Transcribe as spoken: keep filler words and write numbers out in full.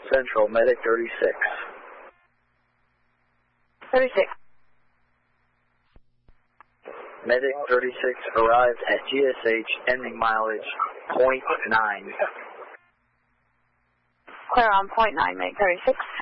Central, Medic thirty-six. thirty-six. Medic thirty-six arrived at G S H, ending mileage point nine. Clear on point nine, Medic thirty-six.